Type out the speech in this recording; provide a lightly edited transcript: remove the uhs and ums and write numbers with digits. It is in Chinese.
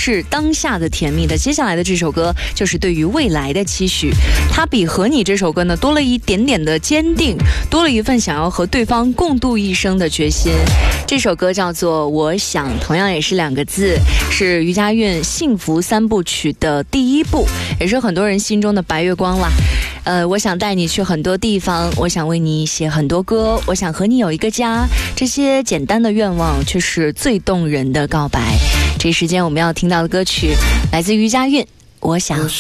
是当下的甜蜜的。接下来的这首歌就是对于未来的期许，它比和你这首歌呢多了一点点的坚定，多了一份想要和对方共度一生的决心。这首歌叫做我想，同样也是2个字，是余佳韵幸福3部曲的第1部，也是很多人心中的白月光啦。我想带你去很多地方，我想为你写很多歌，我想和你有一个家，这些简单的愿望却是最动人的告白。这时间我们要听到的歌曲来自余佳韵，我想。